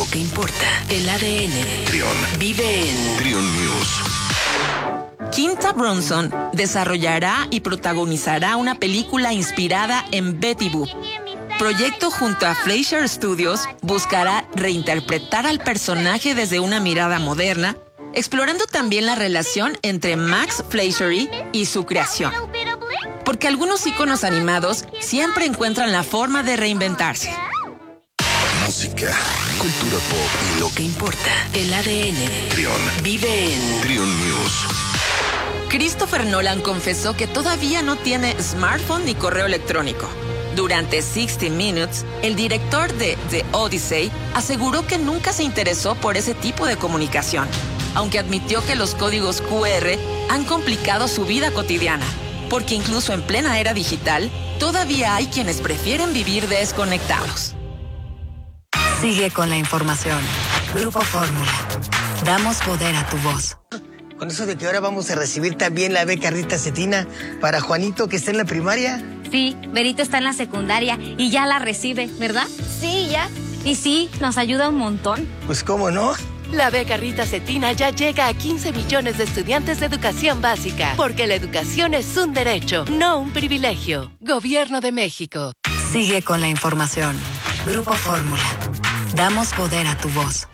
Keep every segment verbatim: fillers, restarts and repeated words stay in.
que importa. El A D N. Trión. Vive en Trión News. Quinta Brunson desarrollará y protagonizará una película inspirada en Betty Boop. Proyecto junto a Fleischer Studios buscará reinterpretar al personaje desde una mirada moderna, explorando también la relación entre Max Fleischer y su creación. Porque algunos íconos animados siempre encuentran la forma de reinventarse. Música, cultura pop y lo que importa. El A D N. Trión. Vive en Trión News. Christopher Nolan confesó que todavía no tiene smartphone ni correo electrónico. Durante sixty minutes, el director de The Odyssey aseguró que nunca se interesó por ese tipo de comunicación, aunque admitió que los códigos Q R han complicado su vida cotidiana, porque incluso en plena era digital, todavía hay quienes prefieren vivir desconectados. Sigue con la información. Grupo Fórmula. Damos poder a tu voz. Con eso de que ahora vamos a recibir también la beca Rita Cetina para Juanito, que está en la primaria. Sí, Berito está en la secundaria y ya la recibe, ¿verdad? Sí, ya. Y sí, nos ayuda un montón. Pues cómo no. La beca Rita Cetina ya llega a quince millones de estudiantes de educación básica, porque la educación es un derecho, no un privilegio. Gobierno de México. Sigue con la información. Grupo Fórmula. Damos poder a tu voz.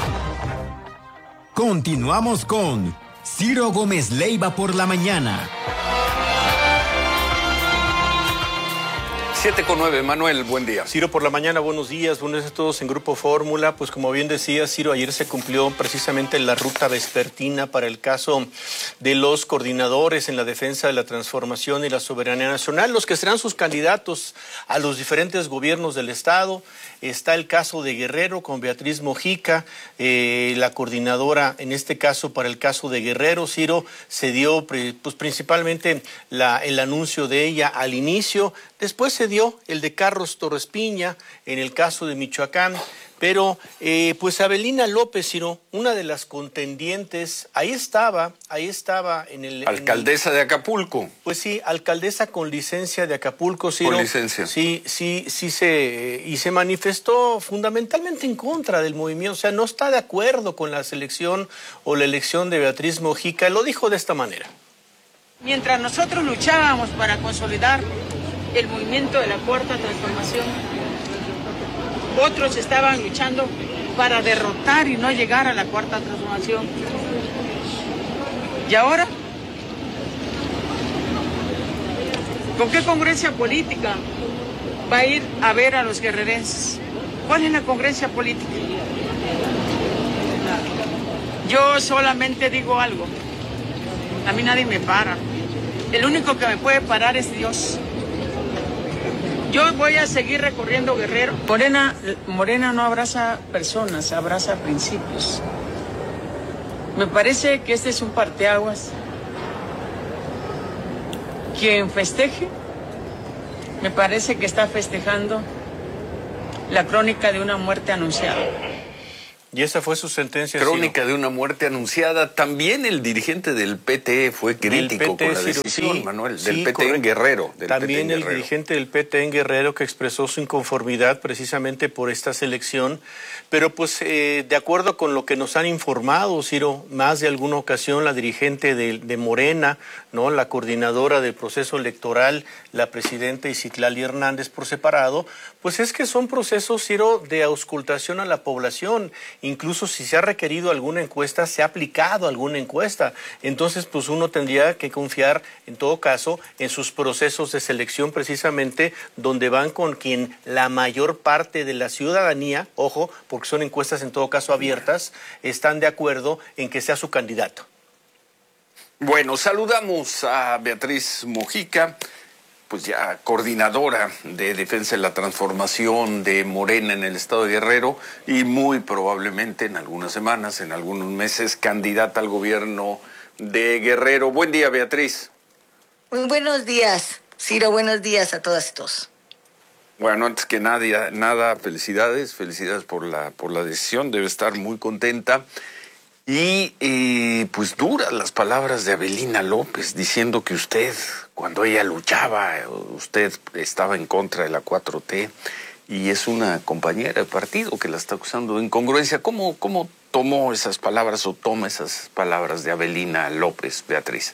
Continuamos con Ciro Gómez Leiva por la mañana. siete con nueve, Manuel, buen día. Ciro por la mañana, buenos días, buenos días a todos en Grupo Fórmula. Pues como bien decía Ciro, ayer se cumplió precisamente la ruta vespertina para el caso de los coordinadores en la defensa de la transformación y la soberanía nacional, los que serán sus candidatos a los diferentes gobiernos del estado. Está el caso de Guerrero con Beatriz Mojica, eh, la coordinadora en este caso para el caso de Guerrero. Ciro, se dio pues principalmente la, el anuncio de ella al inicio, después se dio el de Carlos Torres Piña en el caso de Michoacán, pero eh, pues Avelina López, Ciro, una de las contendientes, ahí estaba, ahí estaba en el... Alcaldesa en el, de Acapulco. Pues sí, alcaldesa con licencia de Acapulco, Ciro. Con licencia. Sí, sí, sí se... y se manifestó fundamentalmente en contra del movimiento, o sea, no está de acuerdo con la selección o la elección de Beatriz Mojica, lo dijo de esta manera. Mientras nosotros luchábamos para consolidar el movimiento de la Cuarta Transformación, otros estaban luchando para derrotar y no llegar a la Cuarta Transformación. Y ahora, ¿con qué congruencia política va a ir a ver a los guerrerenses? ¿Cuál es la congruencia política? Yo solamente digo algo, a mí nadie me para, el único que me puede parar es Dios. Yo voy a seguir recorriendo Guerrero. Morena, Morena no abraza personas, abraza principios. Me parece que este es un parteaguas. Quien festeje, me parece que está festejando la crónica de una muerte anunciada. Y esa fue su sentencia. Crónica Ciro. de una muerte anunciada. También el dirigente del P T fue crítico P T, con la Ciro, decisión, sí, Manuel, sí, del P T correcto. en Guerrero. Del También P T en el Guerrero. dirigente del P T en Guerrero que expresó su inconformidad precisamente por esta selección. Pero pues eh, de acuerdo con lo que nos han informado, Ciro, más de alguna ocasión la dirigente de, de Morena, ¿no?, la coordinadora del proceso electoral, la presidenta Izitlali Hernández por separado, pues es que son procesos, Ciro, de auscultación a la población. Incluso si se ha requerido alguna encuesta, se ha aplicado alguna encuesta. Entonces, pues uno tendría que confiar, en todo caso, en sus procesos de selección precisamente, donde van con quien la mayor parte de la ciudadanía, ojo, porque son encuestas en todo caso abiertas, están de acuerdo en que sea su candidato. Bueno, saludamos a Beatriz Mojica, pues ya coordinadora de Defensa de la Transformación de Morena en el estado de Guerrero y muy probablemente en algunas semanas, en algunos meses, candidata al gobierno de Guerrero. Buen día, Beatriz. Muy buenos días, Ciro, buenos días a todas y todos. Bueno, antes que nada, nada, felicidades, felicidades por la, por la decisión, debe estar muy contenta. Y eh, pues duras las palabras de Avelina López diciendo que usted, cuando ella luchaba, usted estaba en contra de la cuatro T y es una compañera de partido que la está acusando de incongruencia. ¿Cómo, cómo tomó esas palabras o toma esas palabras de Avelina López, Beatriz?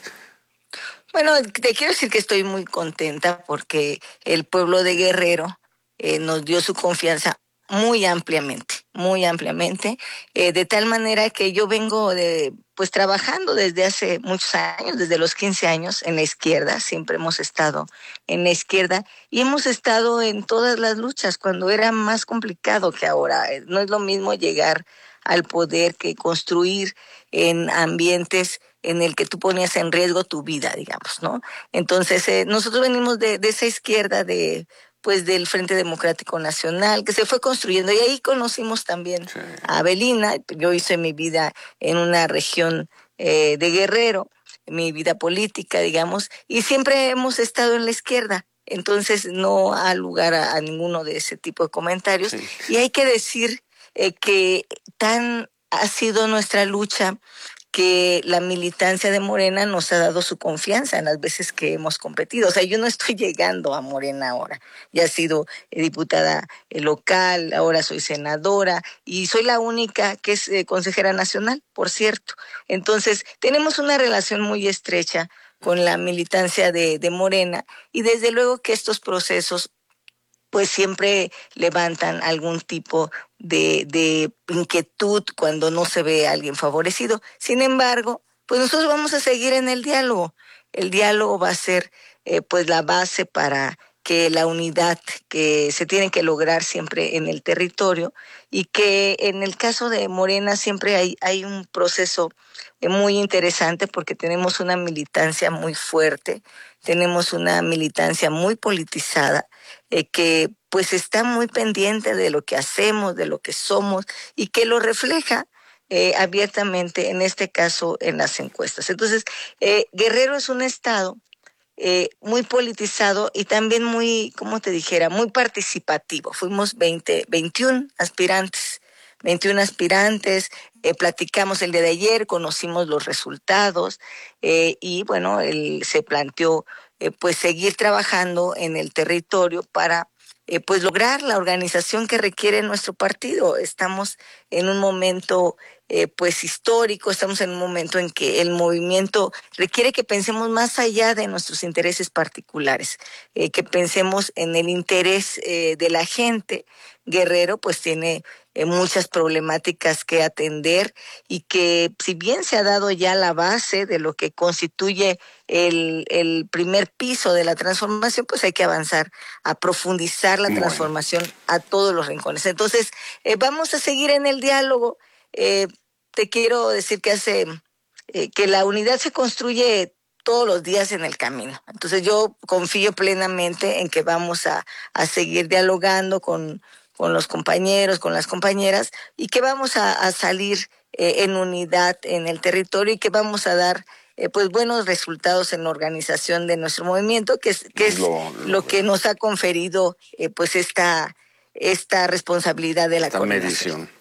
Bueno, te quiero decir que estoy muy contenta porque el pueblo de Guerrero eh, nos dio su confianza muy ampliamente, muy ampliamente, eh, de tal manera que yo vengo de, pues trabajando desde hace muchos años, desde los quince años en la izquierda, siempre hemos estado en la izquierda y hemos estado en todas las luchas cuando era más complicado que ahora. No es lo mismo llegar al poder que construir en ambientes en el que tú ponías en riesgo tu vida, digamos, ¿no? Entonces, eh, nosotros venimos de, de esa izquierda de pues del Frente Democrático Nacional, que se fue construyendo, y ahí conocimos también sí. a Avelina. Yo hice mi vida en una región eh, de Guerrero, mi vida política, digamos, y siempre hemos estado en la izquierda, entonces no ha lugar a, a ninguno de ese tipo de comentarios, sí. y hay que decir eh, que tan ha sido nuestra lucha que la militancia de Morena nos ha dado su confianza en las veces que hemos competido. O sea, yo no estoy llegando a Morena ahora. Ya he sido diputada local, ahora soy senadora y soy la única que es eh, consejera nacional, por cierto. Entonces, tenemos una relación muy estrecha con la militancia de, de Morena y desde luego que estos procesos pues siempre levantan algún tipo de, de inquietud cuando no se ve a alguien favorecido. Sin embargo, pues nosotros vamos a seguir en el diálogo. El diálogo va a ser eh, pues la base para que la unidad que se tiene que lograr siempre en el territorio y que en el caso de Morena siempre hay, hay un proceso eh, muy interesante porque tenemos una militancia muy fuerte, tenemos una militancia muy politizada, eh, que pues está muy pendiente de lo que hacemos, de lo que somos y que lo refleja eh, abiertamente, en este caso, en las encuestas. Entonces, eh, Guerrero es un estado eh, muy politizado y también muy, ¿cómo te dijera?, muy participativo. Fuimos veinte, veintiún aspirantes, veintiún aspirantes, eh, platicamos el día de ayer, conocimos los resultados eh, y bueno, él se planteó eh, pues seguir trabajando en el territorio para eh, pues lograr la organización que requiere nuestro partido. Estamos en un momento eh, pues histórico, estamos en un momento en que el movimiento requiere que pensemos más allá de nuestros intereses particulares, eh, que pensemos en el interés eh, de la gente. Guerrero pues tiene eh, muchas problemáticas que atender y que si bien se ha dado ya la base de lo que constituye el, el primer piso de la transformación, pues hay que avanzar a profundizar la transformación a todos los rincones. Entonces, eh, vamos a seguir en el diálogo. Eh, te quiero decir que hace eh, que la unidad se construye todos los días en el camino. Entonces yo confío plenamente en que vamos a, a seguir dialogando con, con los compañeros, con las compañeras, y que vamos a, a salir eh, en unidad en el territorio y que vamos a dar eh, pues buenos resultados en la organización de nuestro movimiento, que es, que es lo, lo, lo que nos ha conferido eh, pues esta, esta responsabilidad de la esta coordinación. Medición.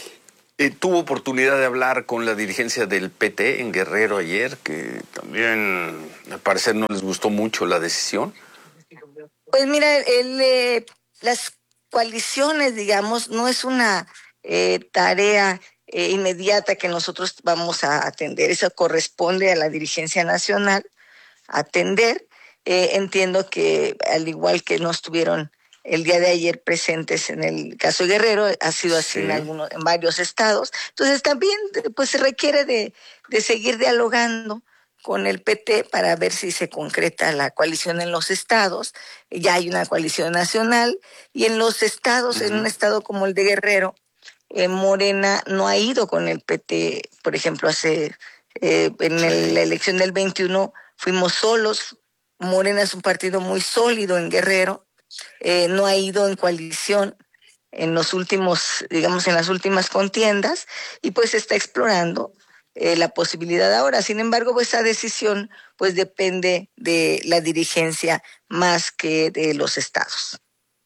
Eh, ¿Tuvo oportunidad de hablar con la dirigencia del P T en Guerrero ayer, que también al parecer no les gustó mucho la decisión? Pues mira, el, eh, las coaliciones, digamos, no es una eh, tarea eh, inmediata que nosotros vamos a atender. Eso corresponde a la dirigencia nacional atender. Eh, entiendo que al igual que no estuvieron el día de ayer presentes en el caso de Guerrero, ha sido así sí. en algunos, en varios estados. Entonces también pues se requiere de, de seguir dialogando con el P T para ver si se concreta la coalición en los estados. Ya hay una coalición nacional y en los estados, uh-huh. en un estado como el de Guerrero, eh, Morena no ha ido con el P T. Por ejemplo, hace eh, en sí. el, la elección del veintiuno fuimos solos. Morena es un partido muy sólido en Guerrero. Eh, no ha ido en coalición en los últimos, digamos, en las últimas contiendas y pues está explorando eh, la posibilidad ahora. Sin embargo, pues esa decisión pues depende de la dirigencia más que de los estados.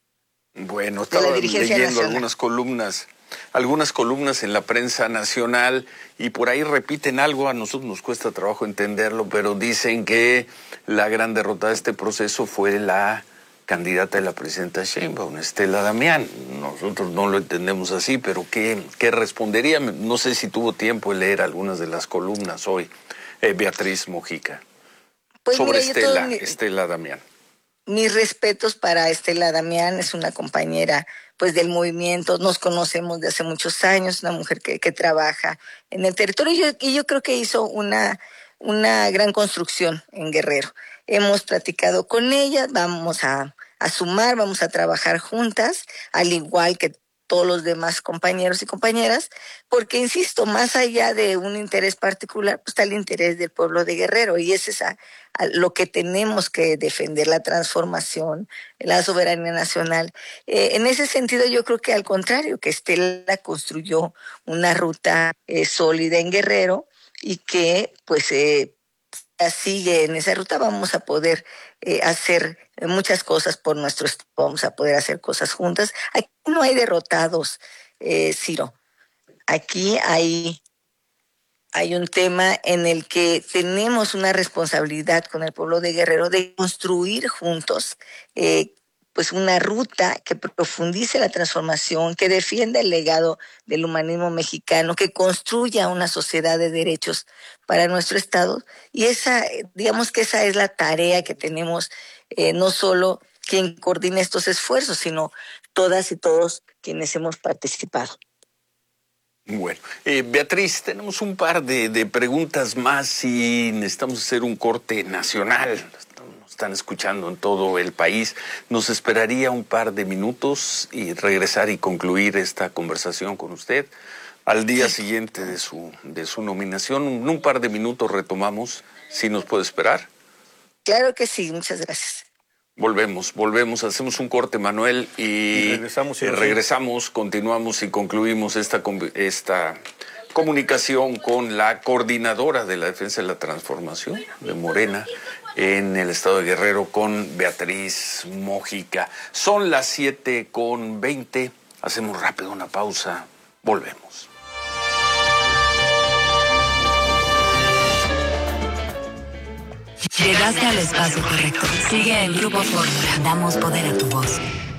Bueno, estaba leyendo nacional. algunas columnas, algunas columnas en la prensa nacional y por ahí repiten algo, a nosotros nos cuesta trabajo entenderlo, pero dicen que la gran derrota de este proceso fue la candidata de la presidenta Sheinbaum, Estela Damián. Nosotros no lo entendemos así, pero ¿qué, qué respondería? No sé si tuvo tiempo de leer algunas de las columnas hoy, eh, Beatriz Mojica, pues sobre mira, Estela, mi, Estela Damián. Mis respetos para Estela Damián, es una compañera pues del movimiento, nos conocemos de hace muchos años, una mujer que, que trabaja en el territorio y yo, y yo creo que hizo una, una gran construcción en Guerrero. Hemos platicado con ella, vamos a, a sumar, vamos a trabajar juntas, al igual que todos los demás compañeros y compañeras, porque insisto, más allá de un interés particular, pues está el interés del pueblo de Guerrero y ese es a, a lo que tenemos que defender, la transformación, la soberanía nacional. Eh, en ese sentido yo creo que al contrario, que Estela construyó una ruta eh, sólida en Guerrero y que pues eh, sigue en esa ruta, vamos a poder eh, hacer muchas cosas por nuestro estado, vamos a poder hacer cosas juntas. Aquí no hay derrotados, eh, Ciro. Aquí hay, hay un tema en el que tenemos una responsabilidad con el pueblo de Guerrero de construir juntos eh, pues una ruta que profundice la transformación, que defienda el legado del humanismo mexicano, que construya una sociedad de derechos para nuestro estado. Y esa, digamos que esa es la tarea que tenemos, eh, no solo quien coordina estos esfuerzos, sino todas y todos quienes hemos participado. Bueno, eh, Beatriz, tenemos un par de, de preguntas más y necesitamos hacer un corte nacional. Están escuchando en todo el país. Nos esperaría un par de minutos y regresar y concluir esta conversación con usted. Al día siguiente de su, de su nominación, en un par de minutos retomamos. ¿Sí nos puede esperar? Claro que sí, muchas gracias. Volvemos, volvemos, hacemos un corte, Manuel, y, y regresamos, y regresamos, continuamos y concluimos esta, esta comunicación con la coordinadora de la Defensa de la Transformación de Morena en el estado de Guerrero, con Beatriz Mojica. Son las siete con veinte, hacemos rápido una pausa, volvemos. Llegaste al espacio correcto. Sigue el Grupo Fórmula. Damos poder a tu voz.